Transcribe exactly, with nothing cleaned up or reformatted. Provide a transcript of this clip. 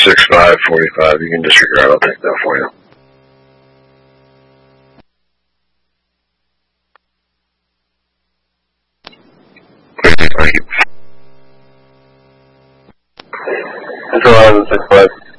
six five, forty-five. You can disregard. I'll take that for you. Thank you. Control Island six five.